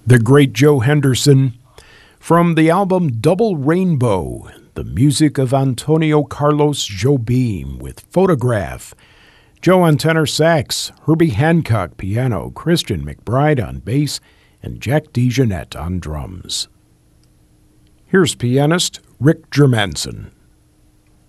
The great Joe Henderson. From the album Double Rainbow, the music of Antonio Carlos Jobim with Photograph. Joe on tenor sax, Herbie Hancock piano, Christian McBride on bass, and Jack DeJohnette on drums. Here's pianist Rick Germanson.